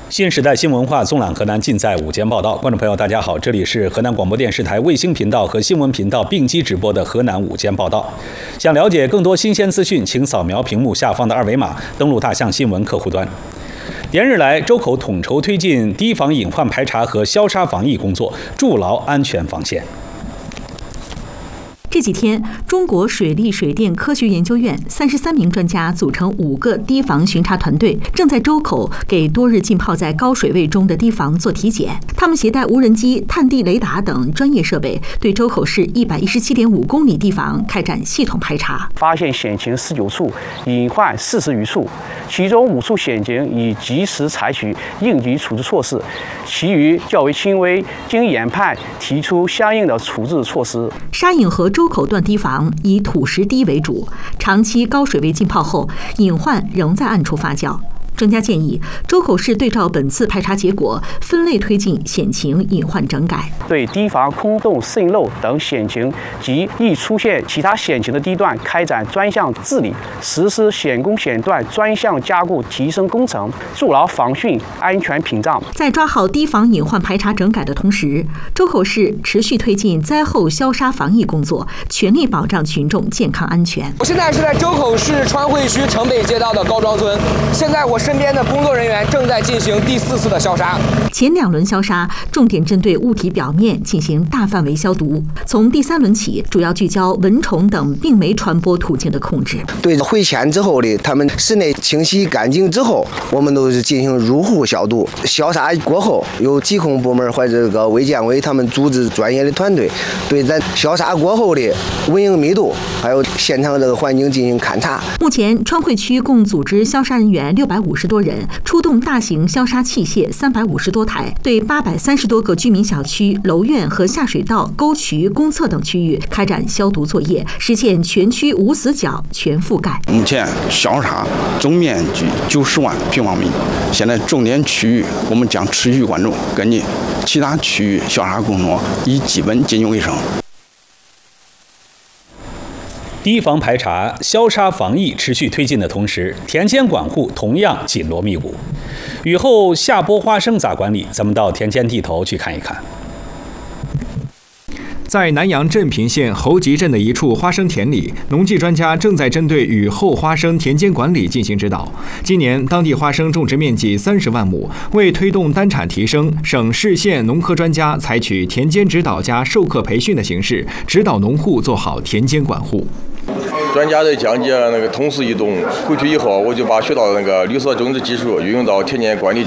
新时代新文化纵览河南，尽在午间报道。观众朋友，大家好，这里是河南广播电视台卫星频道和新闻频道并机直播的河南午间报道。想了解更多新鲜资讯，请扫描屏幕下方的二维码，登录大象新闻客户端。连日来，周口统筹推进堤防隐患排查和消杀防疫工作，筑牢安全防线。 这几天，中国水利水电科学研究院33名专家组成5个堤防巡查团队，正在周口给多日浸泡在高水位中的堤防做体检。他们携带无人机、探地雷达等专业设备，对周口市117.5公里堤防开展系统排查， 发现险情19处，隐患40余处，其中5处险情已及时采取应急处置措施，其余较为轻微，经研判提出相应的处置措施。 沙隐河周口段堤防以土石堤为主，长期高水位浸泡后，隐患仍在暗处发酵。专家建议，周口市对照本次排查结果，分类推进险情隐患整改， 对堤防空洞渗漏等险情及易出现其他险情的地段开展专项治理，实施险工险段专项加固提升工程，筑牢防汛安全屏障。 在抓好堤防隐患排查整改的同时，周口市持续推进灾后消杀防疫工作，全力保障群众健康安全。 我现在是在周口市川汇区城北街道的高庄村，现在我身边的工作人员正在进行第4次的消杀。 前2轮消杀重点针对物体表面进行大范围消毒，从第3轮起，主要聚焦蚊虫等病媒传播途径的控制。 对回迁之后的他们室内清洗干净之后，我们都是进行入户消毒。消杀过后，由疾控部门或者这个卫健委他们组织专业的团队，对咱消杀过后的蚊蝇密度还有现场这个环境进行勘查。 目前，川汇区共组织消杀人员650多人，出动大型消杀器械350多台，对830多个居民小区、楼院和下水道、沟渠、公厕等区域开展消毒作业，实现全区无死角全覆盖。 目前消杀总面积90万平方米，现在重点区域我们将持续关注跟进，其他区域消杀工作已基本接近尾声。 堤防排查、消杀防疫持续推进的同时，田间管护同样紧锣密鼓。雨后下播花生咋管理？咱们到田间地头去看一看。 在南阳镇平县侯集镇的一处花生田里，农技专家正在针对雨后花生田间管理进行指导。今年当地花生种植面积30万亩，为推动单产提升，省市县农科专家采取田间指导加授课培训的形式，指导农户做好田间管护。 专家在讲解那个通识移动回去以后，我就把学到的那个绿色种植技术运用到田间管理